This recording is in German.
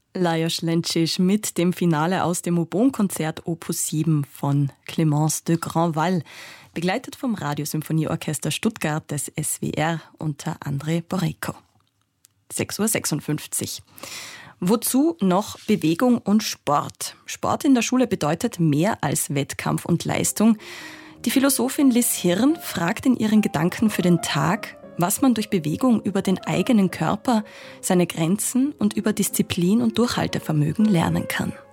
Lajos Lenčić mit dem Finale aus dem Oboen-Konzert Opus 7 von Clémence de Grandval, begleitet vom Radiosymphonieorchester Stuttgart des SWR unter André Borejko. 6:56 Uhr. Wozu noch Bewegung und Sport? Sport in der Schule bedeutet mehr als Wettkampf und Leistung. Die Philosophin Liz Hirn fragt in ihren Gedanken für den Tag, was man durch Bewegung über den eigenen Körper, seine Grenzen und über Disziplin und Durchhaltevermögen lernen kann.